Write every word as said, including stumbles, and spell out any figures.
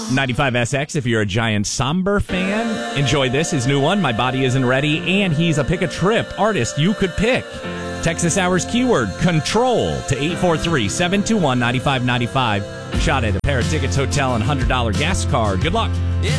ninety-five S X, if you're a giant Somber fan, enjoy this. His new one, My Body Isn't Ready, and he's a pick a trip artist you could pick. Texas Hours keyword, control, to eight four three, seven two one, nine five nine five. Shot at a pair of tickets, hotel, and one hundred dollars gas card. Good luck.